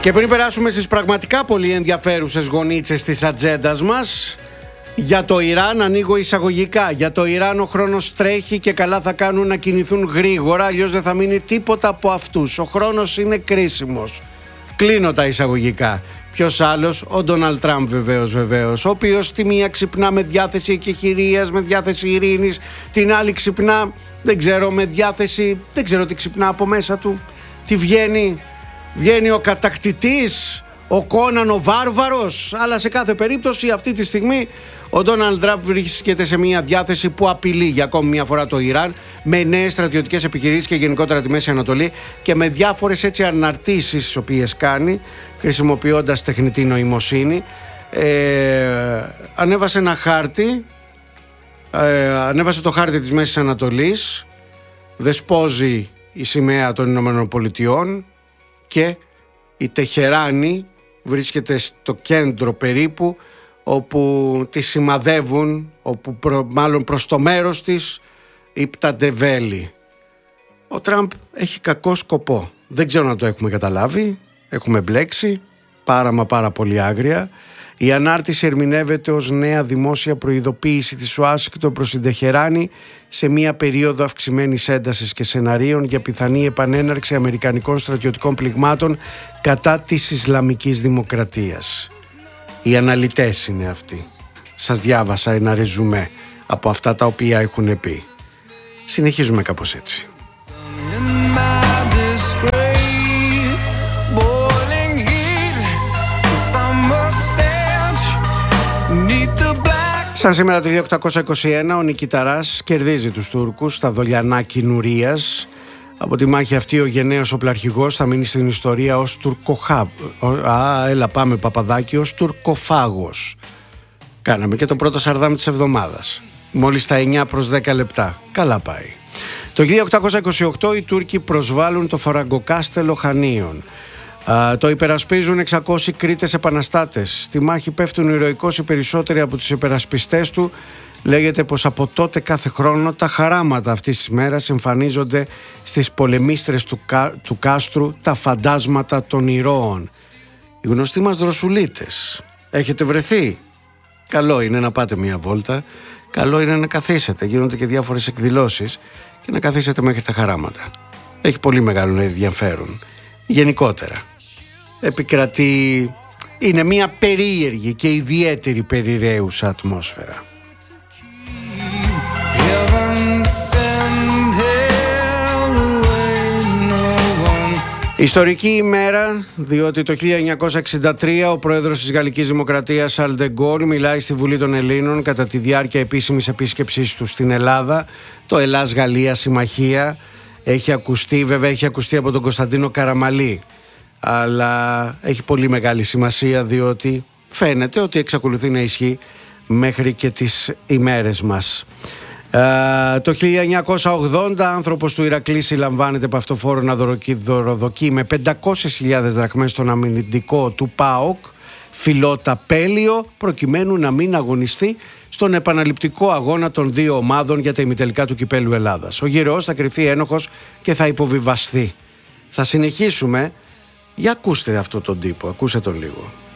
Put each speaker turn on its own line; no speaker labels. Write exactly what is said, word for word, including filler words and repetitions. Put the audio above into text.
Και πριν περάσουμε στις πραγματικά πολύ ενδιαφέρουσες γωνίτσες της ατζέντας μας, για το Ιράν ανοίγω εισαγωγικά. Για το Ιράν ο χρόνος τρέχει και καλά θα κάνουν να κινηθούν γρήγορα, αλλιώς δεν θα μείνει τίποτα από αυτούς. Ο χρόνος είναι κρίσιμος. Κλείνω τα εισαγωγικά. Ποιος άλλος? Ο Ντόναλντ Τραμπ βεβαίως, βεβαίως, ο οποίος τη μία ξυπνά με διάθεση εκεχηρίας, με διάθεση ειρήνης, την άλλη ξυπνά, δεν ξέρω, με διάθεση, δεν ξέρω τι ξυπνά από μέσα του. Τι βγαίνει? Βγαίνει ο κατακτητής, ο Κόναν ο βάρβαρος, αλλά σε κάθε περίπτωση αυτή τη στιγμή ο Ντόναλντ Τραμπ βρίσκεται σε μια διάθεση που απειλεί για ακόμη μια φορά το Ιράν με νέες στρατιωτικές επιχειρήσεις και γενικότερα τη Μέση Ανατολή και με διάφορες έτσι αναρτήσεις τις οποίες κάνει χρησιμοποιώντας τεχνητή νοημοσύνη. Ε, ανέβασε ένα χάρτη, ε, ανέβασε το χάρτη της Μέσης Ανατολής, δεσπόζει η σημαία των Ηνωμένων Πολιτειών και η Τεχεράνη βρίσκεται στο κέντρο περίπου, όπου τη σημαδεύουν, όπου προ, μάλλον προς το μέρος της η Πταντεβέλη. Ο Τραμπ έχει κακό σκοπό. Δεν ξέρω να το έχουμε καταλάβει. Έχουμε μπλέξει πάρα μα πάρα πολύ άγρια. Η ανάρτηση ερμηνεύεται ως νέα δημόσια προειδοποίηση της Ουάσιγκτον προς την Τεχεράνη σε μια περίοδο αυξημένης έντασης και σεναρίων για πιθανή επανέναρξη αμερικανικών στρατιωτικών πληγμάτων κατά της Ισλαμικής Δημοκρατίας. Οι αναλυτές είναι αυτοί. Σας διάβασα ένα ρεζουμέ από αυτά τα οποία έχουν πει. Συνεχίζουμε κάπως έτσι. Σαν σήμερα το χίλια οκτακόσια είκοσι ένα ο Νικηταράς κερδίζει τους Τούρκους στα Δολιανά Κινουρίας. Από τη μάχη αυτή ο γενναίος οπλαρχηγός θα μείνει στην ιστορία ως τουρκοχά... Α, έλα πάμε Παπαδάκη, ως τουρκοφάγος. Κάναμε και το πρώτο σαρδάμ της εβδομάδας. Μόλις τα εννιά προς δέκα λεπτά. Καλά πάει. Το χίλια οκτακόσια είκοσι οκτώ οι Τούρκοι προσβάλλουν το Φαραγκοκάστελο Χανίων. Α, το υπερασπίζουν εξακόσιοι Κρήτες επαναστάτες. Στη μάχη πέφτουν ηρωικώς οι περισσότεροι από τους υπερασπιστές του. Λέγεται πως από τότε κάθε χρόνο τα χαράματα αυτής της μέρας εμφανίζονται στις πολεμίστρες του, κα, του κάστρου, τα φαντάσματα των ηρώων. Οι γνωστοί μας δροσουλίτες. Έχετε βρεθεί? Καλό είναι να πάτε μια βόλτα. Καλό είναι να καθίσετε. Γίνονται και διάφορες εκδηλώσεις και να καθίσετε μέχρι τα χαράματα. Έχει πολύ μεγάλο ενδιαφέρον. Γενικότερα επικρατεί, είναι μια περίεργη και ιδιαίτερη περιραίουσα ατμόσφαιρα. Ιστορική ημέρα, διότι το χίλια εννιακόσια εξήντα τρία ο πρόεδρος της Γαλλικής Δημοκρατίας Σαρλ ντε Γκόλ μιλάει στη Βουλή των Ελλήνων κατά τη διάρκεια επίσημης επίσκεψής του στην Ελλάδα. Το Ελλάς-Γαλλία Συμμαχία έχει ακουστεί, βέβαια έχει ακουστεί από τον Κωνσταντίνο Καραμαλή, αλλά έχει πολύ μεγάλη σημασία διότι φαίνεται ότι εξακολουθεί να ισχύει μέχρι και τις ημέρες μας. Uh, το χίλια εννιακόσια ογδόντα άνθρωπος του Ηρακλή συλλαμβάνεται από αυτοφόρο να δωροδοκεί με πεντακόσιες χιλιάδες δραχμές στον αμυντικό του ΠΑΟΚ Φιλότα Πέλιο, προκειμένου να μην αγωνιστεί στον επαναληπτικό αγώνα των δύο ομάδων για τα ημιτελικά του Κυπέλλου Ελλάδας. Ο γυρεός θα κριθεί ένοχος και θα υποβιβαστεί. Θα συνεχίσουμε. Για ακούστε αυτόν τον τύπο, ακούστε τον λίγο.